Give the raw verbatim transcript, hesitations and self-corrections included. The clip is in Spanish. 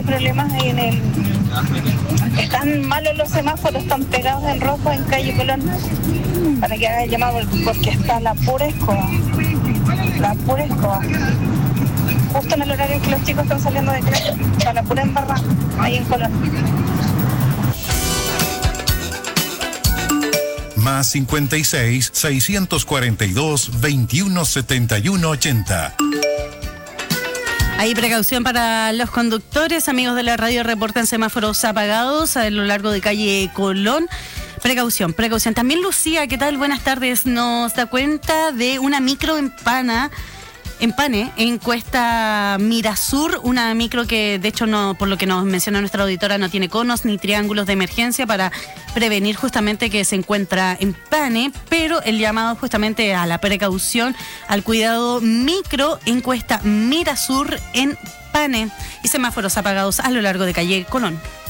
Problemas ahí en el... Están malos los semáforos, están pegados en rojo en calle Colón. Para que haga el llamado porque está la pura escoba. La pura escoba. Justo en el horario en que los chicos están saliendo de clase. Está la pura embarrada ahí en Colón. Más cincuenta y seis, seiscientos cuarenta y dos, veintiuno setenta y uno ochenta. Hay precaución para los conductores. Amigos de la radio, reportan semáforos apagados a lo largo de calle Colón. Precaución, precaución. También Lucía, ¿qué tal? Buenas tardes. Nos da cuenta de una micro empana, empane en Cuesta Mirasur, una micro que de hecho no, por lo que nos menciona nuestra auditora, no tiene conos ni triángulos de emergencia para prevenir justamente que se encuentra empane, pero el llamado justamente a la precaución, al cuidado micro en Cuesta Mirasur en Pane y semáforos apagados a lo largo de calle Colón.